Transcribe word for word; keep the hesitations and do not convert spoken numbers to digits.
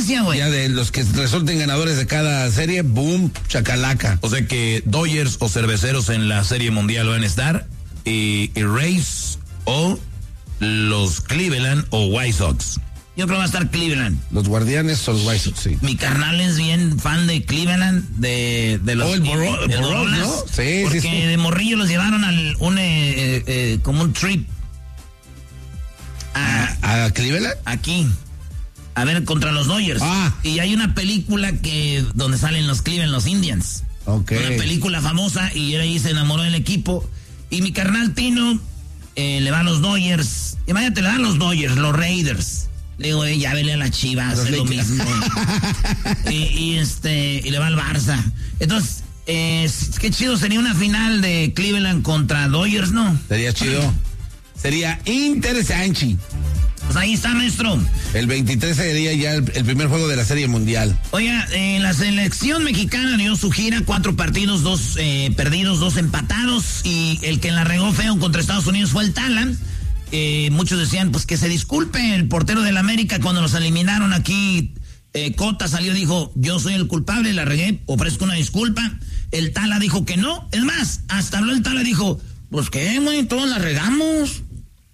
conferencia, güey. Ya de los que resulten ganadores de cada serie, boom, chacalaca. O sea que Dodgers o Cerveceros en la Serie Mundial van a estar, y, y Rays o los Cleveland o White Sox. Yo creo que va a estar Cleveland. Los Guardianes o los White Sox, sí. Mi carnal es bien fan de Cleveland, de, de los... Oh, el Boro- de Boro- Rolas, ¿no? Sí, porque sí, sí. de morrillo los llevaron al un, eh, eh, como un trip a, ¿A Cleveland? aquí, a ver, contra los Dodgers. Ah. Y hay una película que donde salen los Cleveland, los Indians. Ok. Una película famosa, y él ahí se enamoró del equipo. Y mi carnal Tino eh, le va a los Dodgers. Imagínate, le dan los Dodgers, los Raiders. Le digo, eh, ya vele a la Chivas, hace lo mismo. y, y este, y le va al Barça. Entonces, eh, qué chido sería una final de Cleveland contra Dodgers, ¿no? Sería chido. Sería interesante. Pues ahí está, maestro. El veintitrés sería ya el, el primer juego de la Serie Mundial. Oiga, eh, la selección mexicana dio su gira, cuatro partidos, dos eh, perdidos, dos empatados, y el que la regó feo contra Estados Unidos fue el Tala. Eh, muchos decían, pues que se disculpe el portero del América cuando los eliminaron aquí. Eh, Cota salió y dijo, yo soy el culpable, la regué, ofrezco una disculpa. El Tala dijo que no. Es más, hasta habló el Tala y dijo, pues qué, güey, todos la regamos.